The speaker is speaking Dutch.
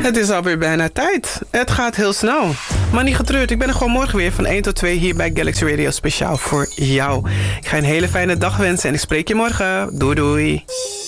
Het is alweer bijna tijd. Het gaat heel snel. Maar niet getreurd, ik ben er gewoon morgen weer van 1 tot 2 hier bij Galaxy Radio speciaal voor jou. Ik ga je een hele fijne dag wensen en ik spreek je morgen. Doei doei.